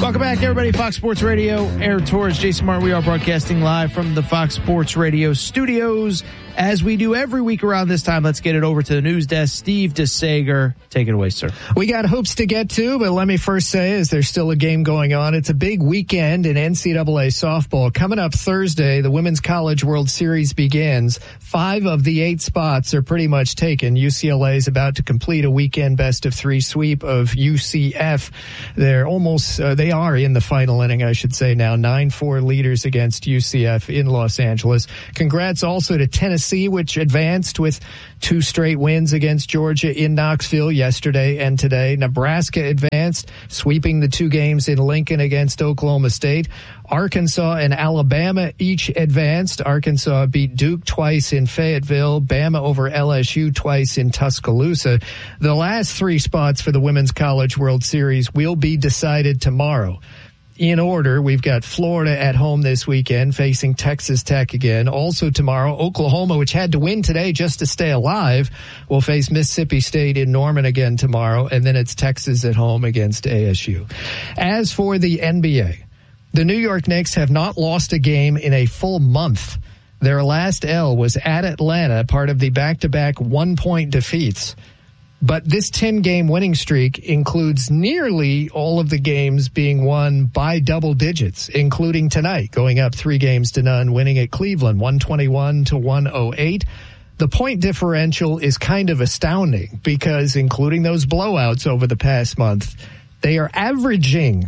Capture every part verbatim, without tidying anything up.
Welcome back, everybody. Fox Sports Radio, Aaron Torres, Jason Martin. We are broadcasting live from the Fox Sports Radio studios. As we do every week around this time, let's get it over to the news desk. Steve DeSager, take it away, sir. We got hoops to get to, but let me first say, is there's still a game going on. It's a big weekend in N C double A softball. Coming up Thursday, the Women's College World Series begins. Five of the eight spots are pretty much taken. U C L A is about to complete a weekend best of three sweep of U C F. They're almost, uh, they are in the final inning, I should say now. nine four leaders against U C F in Los Angeles. Congrats also to Tennessee, which advanced with two straight wins against Georgia in Knoxville yesterday and today. Nebraska advanced, sweeping the two games in Lincoln against Oklahoma State. Arkansas and Alabama each advanced. Arkansas beat Duke twice in Fayetteville, Bama over L S U twice in Tuscaloosa. The last three spots for the Women's College World Series will be decided tomorrow. In order, we've got Florida at home this weekend facing Texas Tech again. Also tomorrow, Oklahoma, which had to win today just to stay alive, will face Mississippi State in Norman again tomorrow. And then it's Texas at home against A S U. As for the N B A, the New York Knicks have not lost a game in a full month. Their last L was at Atlanta, part of the back-to-back one-point defeats. But this ten-game winning streak includes nearly all of the games being won by double digits, including tonight, going up three games to none, winning at Cleveland, one twenty-one to one oh eight. The point differential is kind of astounding because, including those blowouts over the past month, they are averaging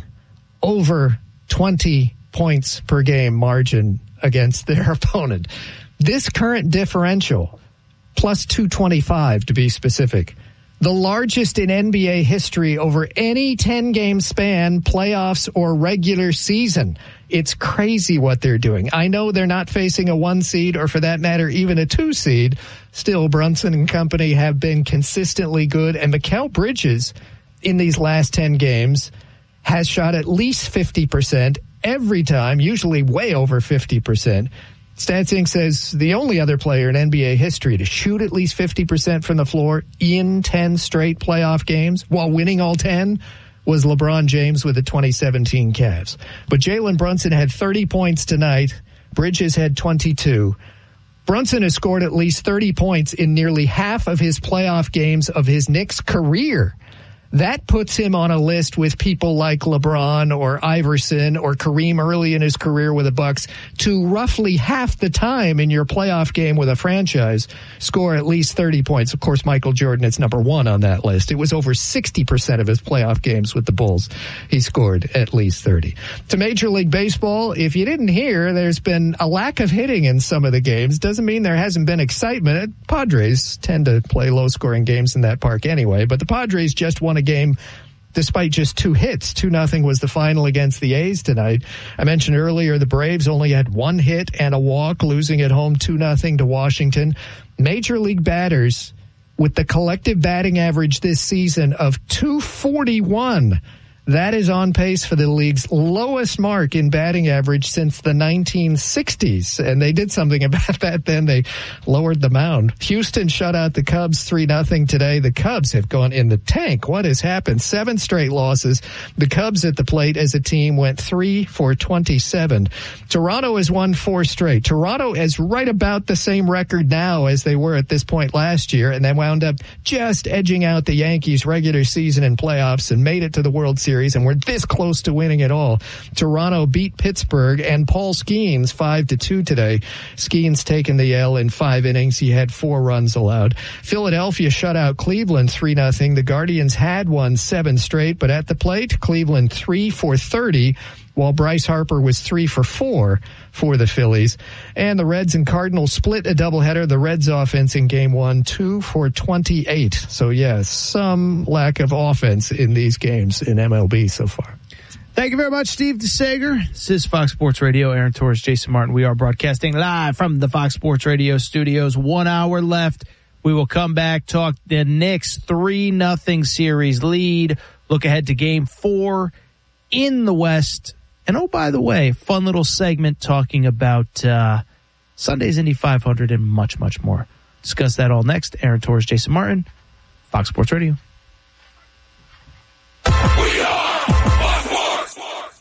over twenty points per game margin against their opponent. This current differential, plus two twenty-five to be specific, the largest in N B A history over any ten-game span, playoffs or regular season. It's crazy what they're doing. I know they're not facing a one seed or, for that matter, even a two seed. Still, Brunson and company have been consistently good, and Mikal Bridges in these last ten games has shot at least fifty percent every time, usually way over fifty percent. StatsInc says the only other player in N B A history to shoot at least fifty percent from the floor in ten straight playoff games while winning all ten was LeBron James with the twenty seventeen Cavs. But Jalen Brunson had thirty points tonight. Bridges had twenty-two. Brunson has scored at least thirty points in nearly half of his playoff games of his Knicks career. That puts him on a list with people like LeBron or Iverson or Kareem early in his career with the Bucks to roughly half the time in your playoff game with a franchise score at least thirty points. Of course, Michael Jordan is number one on that list. It was over sixty percent of his playoff games with the Bulls. He scored at least thirty. To Major League Baseball, if you didn't hear, there's been a lack of hitting in some of the games. Doesn't mean there hasn't been excitement. Padres tend to play low-scoring games in that park anyway, but the Padres just won a game despite just two hits. two nothing was the final against the A's tonight. I mentioned earlier the Braves only had one hit and a walk, losing at home two nothing to Washington. Major League batters with the collective batting average this season of two forty-one. That is on pace for the league's lowest mark in batting average since the nineteen sixties. And they did something about that then. They lowered the mound. Houston shut out the Cubs three nothing today. The Cubs have gone in the tank. What has happened? Seven straight losses. The Cubs at the plate as a team went three for twenty-seven. Toronto has won four straight. Toronto is right about the same record now as they were at this point last year, and they wound up just edging out the Yankees regular season and playoffs and made it to the World Series. And we're this close to winning it all. Toronto beat Pittsburgh and Paul Skeens five to two today. Skeens taking the L in five innings. He had four runs allowed. Philadelphia shut out Cleveland three nothing. The Guardians had won seven straight, but at the plate, Cleveland three for thirty, while Bryce Harper was three for four for the Phillies. And the Reds and Cardinals split a doubleheader. The Reds offense in game one, two for twenty-eight. So, yes, some lack of offense in these games in M L B so far. Thank you very much, Steve DeSager. This is Fox Sports Radio. Aaron Torres, Jason Martin. We are broadcasting live from the Fox Sports Radio studios. One hour left. We will come back, talk the Knicks three nothing series lead, look ahead to game four in the West. And, oh, by the way, fun little segment talking about uh, Sunday's Indy five hundred and much, much more. Discuss that all next. Aaron Torres, Jason Martin, Fox Sports Radio. We are Fox Sports.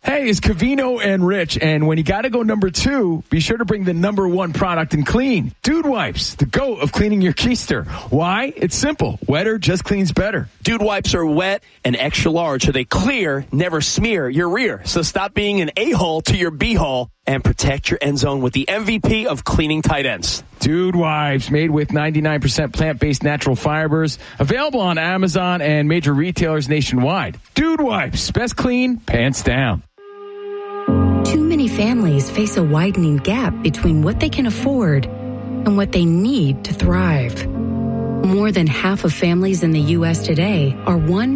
Hey, it's Covino and Rich, and when you gotta go number two, be sure to bring the number one product in clean. Dude Wipes, the GOAT of cleaning your keister. Why? It's simple. Wetter just cleans better. Dude Wipes are wet and extra large, so they clear, never smear your rear. So stop being an a-hole to your b-hole and protect your end zone with the M V P of cleaning tight ends. Dude Wipes, made with ninety-nine percent plant-based natural fibers. Available on Amazon and major retailers nationwide. Dude Wipes, best clean, pants down. Too many families face a widening gap between what they can afford and what they need to thrive. More than half of families in the U S today are one